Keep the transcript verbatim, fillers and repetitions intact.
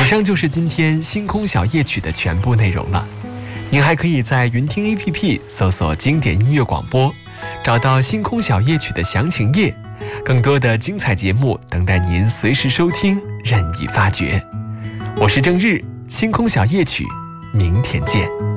以上就是今天星空小夜曲的全部内容了。您还可以在云听 A P P 搜索经典音乐广播，找到星空小夜曲的详情页，更多的精彩节目等待您随时收听，任意发掘。我是郑日，星空小夜曲，明天见。